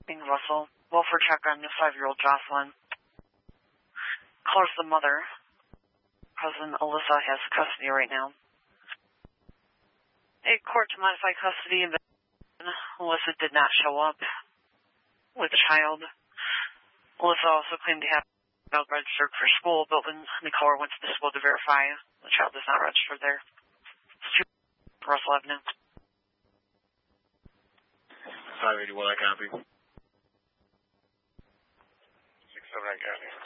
Being Russell. Welfare check on new 5-year-old Jocelyn. Caller's the mother. Cousin Alyssa has custody right now. A court to modify custody and Alyssa did not show up with the child. Alyssa also claimed to have the child registered for school, but when the caller went to the school to verify, the child is not registered there. Russell Avenue. 581, I copy. 679 copy.